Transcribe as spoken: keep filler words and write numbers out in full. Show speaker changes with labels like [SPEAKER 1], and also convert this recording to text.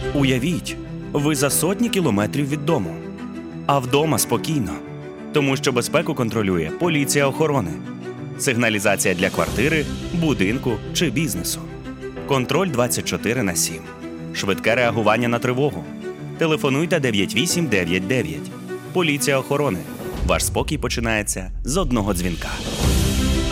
[SPEAKER 1] Уявіть, ви за сотні кілометрів від дому. А вдома спокійно, тому що безпеку контролює поліція охорони. Сигналізація для квартири, будинку чи бізнесу. Контроль двадцять чотири на сім. Швидке реагування на тривогу. Телефонуйте дев'ять вісім дев'ять дев'ять. Поліція охорони. Ваш спокій починається з одного дзвінка.